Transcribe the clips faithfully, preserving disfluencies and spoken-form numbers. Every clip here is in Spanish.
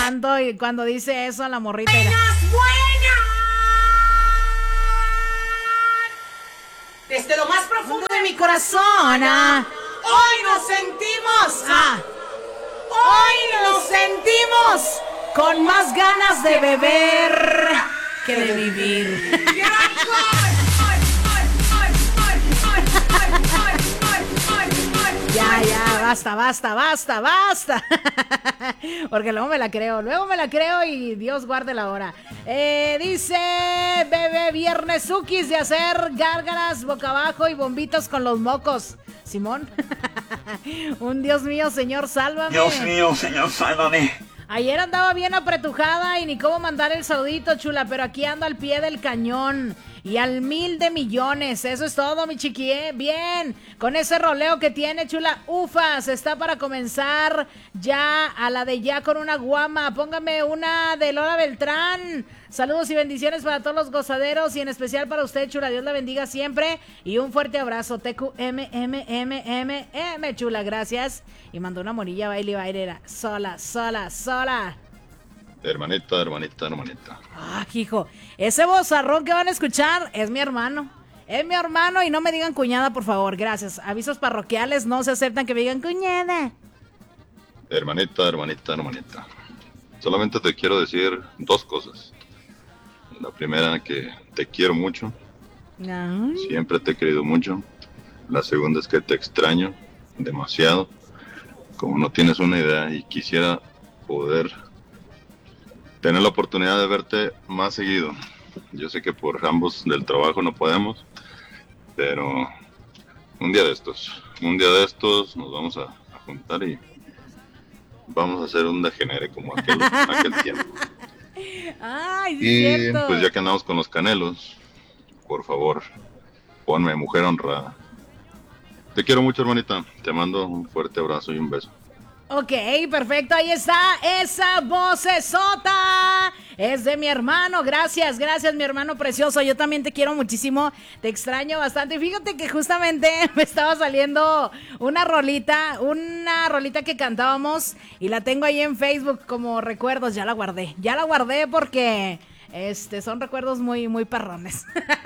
tanto y cuando dice eso a la morrita. Era... Desde lo más profundo de mi corazón, ah, hoy nos sentimos, ah, hoy nos sentimos con más ganas de beber que de vivir. Ya, ya, basta, basta, basta, basta. Porque luego me la creo, luego me la creo y Dios guarde la hora. Eh, dice Bebé Viernesukis de hacer gárgaras boca abajo y bombitos con los mocos. Simón. Un Dios mío, Señor, sálvame. Dios mío, Señor, sálvame. Ayer andaba bien apretujada y ni cómo mandar el saludito, chula, pero aquí ando al pie del cañón y al mil de millones. Eso es todo, mi chiqui, ¿eh? Bien, con ese roleo que tiene, chula, ufas, está para comenzar ya a la de ya con una guama. Póngame una de Lola Beltrán. Saludos y bendiciones para todos los gozaderos y en especial para usted, chula. Dios la bendiga siempre y un fuerte abrazo. T Q M M M M M, chula, gracias. Y mandó una morilla baile y bailera. Sola, sola, sola. Hermanita, hermanita, hermanita. Ah, hijo, ese vozarrón que van a escuchar es mi hermano. Es mi hermano y no me digan cuñada, por favor, gracias. Avisos parroquiales, no se aceptan que me digan cuñada. Hermanita, hermanita, hermanita. Solamente te quiero decir dos cosas. La primera, que te quiero mucho. Ay. Siempre te he querido mucho. La segunda es que te extraño demasiado. Como no tienes una idea y quisiera poder tener la oportunidad de verte más seguido. Yo sé que por ambos del trabajo no podemos, pero un día de estos, un día de estos nos vamos a, a juntar y vamos a hacer un degenere como aquel, aquel tiempo. Ay, sí, Y es cierto. pues ya que andamos con los canelos, por favor, ponme mujer honrada. Te quiero mucho, hermanita. Te mando un fuerte abrazo y un beso. Ok, perfecto, ahí está esa vocesota. Es de mi hermano, gracias, gracias mi hermano precioso. Yo también te quiero muchísimo, te extraño bastante. Y fíjate que justamente me estaba saliendo una rolita, una rolita que cantábamos y la tengo ahí en Facebook como recuerdos. Ya la guardé, ya la guardé porque este son recuerdos muy, muy perrones.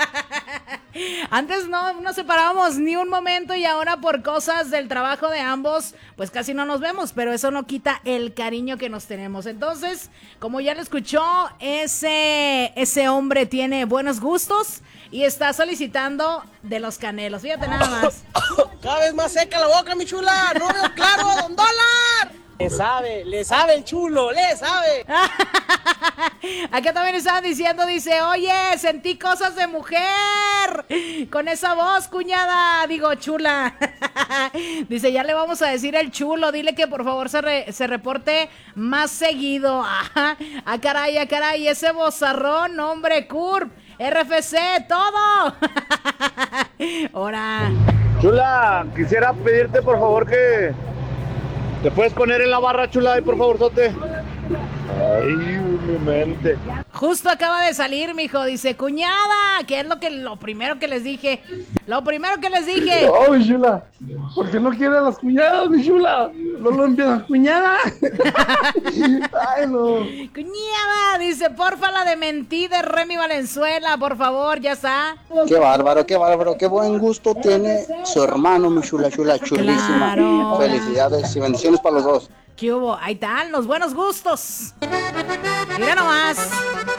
Antes no nos separábamos ni un momento y ahora por cosas del trabajo de ambos, pues casi no nos vemos, pero eso no quita el cariño que nos tenemos. Entonces, como ya lo escuchó, ese, ese hombre tiene buenos gustos y está solicitando de los canelos. Fíjate nada más. Cada vez más seca la boca, mi chula. No veo claro, don Dólar. Le sabe, le sabe el chulo, le sabe. Acá también estaban diciendo, dice, oye, sentí cosas de mujer con esa voz, cuñada, digo, chula. Dice, ya le vamos a decir el chulo, dile que por favor se, re, se reporte más seguido. Ah, caray, ah, caray, ese vozarrón, hombre, Curb, R F C, todo. Ahora. Chula, quisiera pedirte por favor que te puedes poner en la barra, chula, y por favor, sote. Ay, mi mente. Justo acaba de salir, mijo, dice, cuñada, que es lo que lo primero que les dije. Lo primero que les dije. Oh, mi chula, ¿por qué no quieren las cuñadas, mi chula? No lo empiezas, cuñada. Ay, no. Cuñada, dice, porfa la de mentí de Remy Valenzuela, por favor, ya está. Qué bárbaro, qué bárbaro, qué buen gusto tiene su hermano, mi chula, chula, chulísima. Claro. Felicidades y bendiciones para los dos. ¿Qué hubo? Ahí están los buenos gustos. Mira nomás.